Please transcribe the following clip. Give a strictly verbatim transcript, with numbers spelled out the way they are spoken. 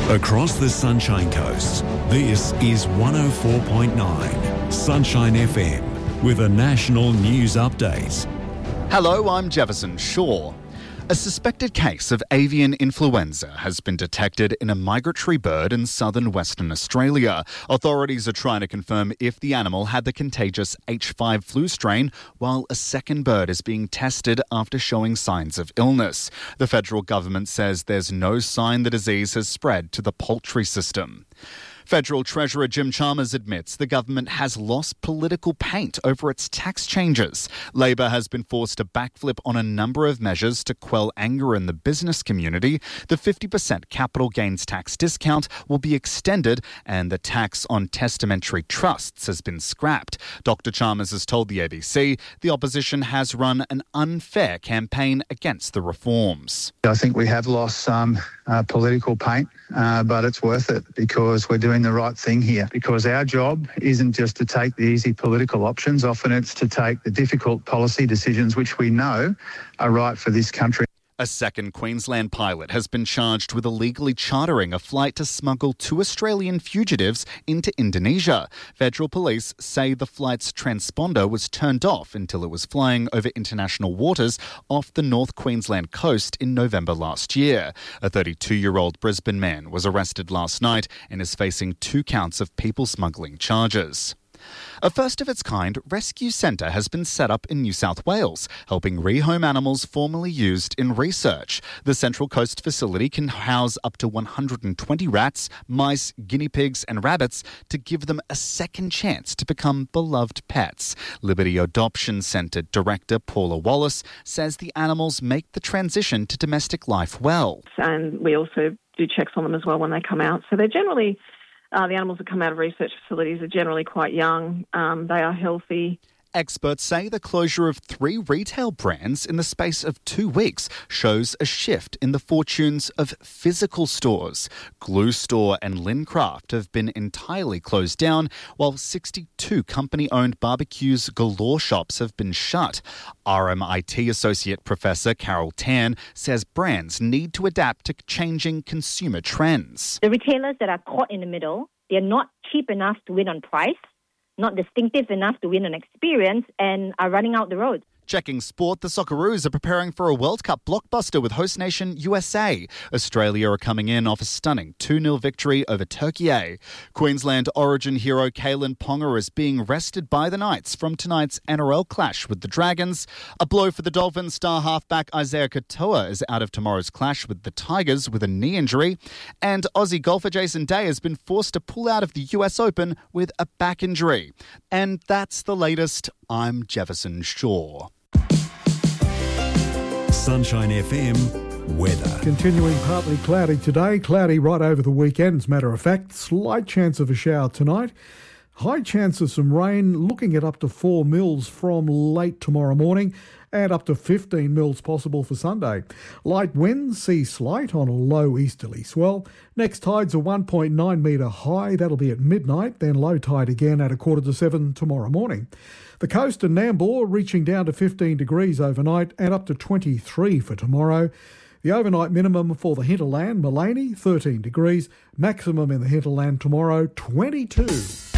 Across the Sunshine Coast, this is one oh four point nine Sunshine F M with a national news update. Hello, I'm Jefferson Shaw. A suspected case of avian influenza has been detected in a migratory bird in southern Western Australia. Authorities are trying to confirm if the animal had the contagious H five flu strain, while a second bird is being tested after showing signs of illness. The federal government says there's no sign the disease has spread to the poultry system. Federal Treasurer Jim Chalmers admits the government has lost political paint over its tax changes. Labor has been forced to backflip on a number of measures to quell anger in the business community. The fifty percent capital gains tax discount will be extended, and the tax on testamentary trusts has been scrapped. Doctor Chalmers has told the A B C the opposition has run an unfair campaign against the reforms. I think we have lost some uh, political paint, uh, but it's worth it because we're doing the right thing here, because our job isn't just to take the easy political options. Often it's to take the difficult policy decisions which we know are right for this country. A second Queensland pilot has been charged with illegally chartering a flight to smuggle two Australian fugitives into Indonesia. Federal police say the flight's transponder was turned off until it was flying over international waters off the North Queensland coast in November last year. A thirty-two-year-old Brisbane man was arrested last night and is facing two counts of people smuggling charges. A first-of-its-kind rescue centre has been set up in New South Wales, helping rehome animals formerly used in research. The Central Coast facility can house up to one hundred twenty rats, mice, guinea pigs and rabbits to give them a second chance to become beloved pets. Liberty Adoption Centre Director Paula Wallace says the animals make the transition to domestic life well. And we also do checks on them as well when they come out. So they're generally... Uh, the animals that come out of research facilities are generally quite young. Um, they are healthy. Experts say the closure of three retail brands in the space of two weeks shows a shift in the fortunes of physical stores. Glue Store and Lincraft have been entirely closed down, while sixty-two company-owned barbecues galore shops have been shut. R M I T Associate Professor Carol Tan says brands need to adapt to changing consumer trends. The retailers that are caught in the middle, they're not cheap enough to win on price, not distinctive enough to win an experience, and are running out the road. Checking sport, the Socceroos are preparing for a World Cup blockbuster with host nation U S A. Australia are coming in off a stunning two nil victory over Turkey. Queensland Origin hero Kalen Ponga is being rested by the Knights from tonight's N R L clash with the Dragons. A blow for the Dolphins. Star halfback Isaiah Katoa is out of tomorrow's clash with the Tigers with a knee injury. And Aussie golfer Jason Day has been forced to pull out of the U S Open with a back injury. And that's the latest. I'm Jefferson Shaw. Sunshine F M weather. Continuing partly cloudy today, cloudy right over the weekend, as a matter of fact. Slight chance of a shower tonight. High chance of some rain, looking at up to four mils from late tomorrow morning and up to fifteen mils possible for Sunday. Light winds, sea slight on a low easterly swell. Next tides are one point nine metre high. That'll be at midnight, then low tide again at a quarter to seven tomorrow morning. The coast and Nambour reaching down to fifteen degrees overnight and up to twenty-three for tomorrow. The overnight minimum for the hinterland, Mullaney, thirteen degrees. Maximum in the hinterland tomorrow, twenty-two.